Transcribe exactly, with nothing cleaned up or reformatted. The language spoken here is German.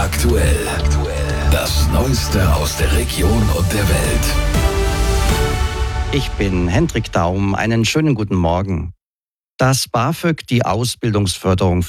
aktuell. Das Neueste aus der Region und der Welt. Ich bin Hendrik Daum. Einen schönen guten Morgen. Das BAföG, die Ausbildungsförderung